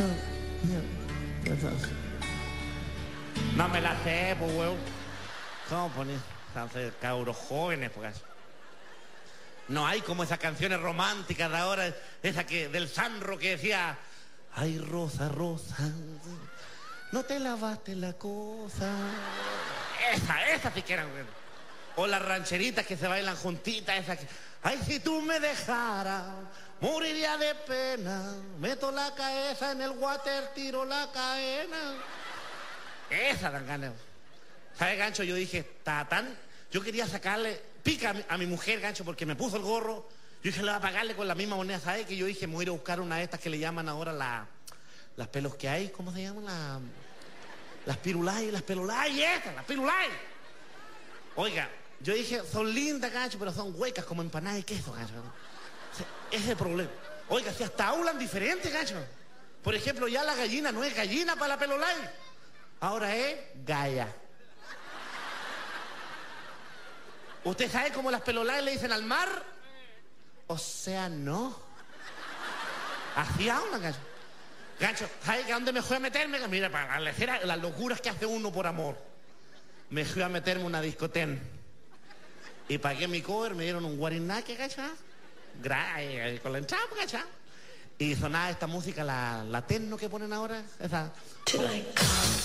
No me la sé, pues, weón. ¿Cómo poner? Entonces, cabros jóvenes, pues. No hay como esas canciones románticas de ahora, esa que del Sandro que decía: ay, Rosa, Rosa, no te lavaste la cosa. Esa sí que eran, weón. O las rancheritas que se bailan juntitas, esas que... ay, si tú me dejaras, moriría de pena. Meto la cabeza en el water, tiro la cadena. Esa dan ganas. ¿Sabes, Gancho? Yo dije, tatán, yo quería sacarle pica a mi mujer, Gancho, porque me puso el gorro. Yo dije, le voy a pagarle con la misma moneda, ¿sabes? Que yo dije, me voy a ir a buscar una de estas que le llaman ahora las pelos que hay, ¿cómo se llaman? Las pirulay, las pelolay, estas, las pirulay. Oiga, yo dije, son lindas, Gancho, pero son huecas como empanadas de queso, Gancho. Ese es el problema. Oiga, si hasta hablan diferente, Gancho. Por ejemplo, ya la gallina no es gallina para la pelolay. Ahora es galla. ¿Usted sabe cómo las pelolay le dicen al mar? O sea, no. Así hablan, Gancho. Gancho, ¿sabes a dónde me fui a meterme? Mira, para decir las locuras que hace uno por amor. Me fui a meterme una discoteca. Y pagué mi cover, me dieron un guarinaque, ¿cachai? Con la entrada, ¿cachai? Y sonaba esta música, la techno que ponen ahora, esa...